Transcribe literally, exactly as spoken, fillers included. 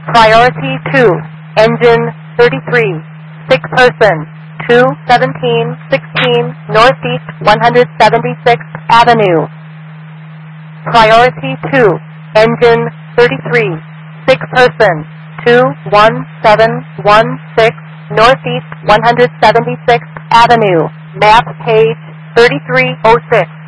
Priority two, engine thirty-three, sick person, two seventeen sixteen Northeast one hundred seventy-sixth Avenue. Priority two, engine thirty-three, sick person, two one seven one six Northeast one hundred seventy-sixth Avenue. Map page thirty-three oh six.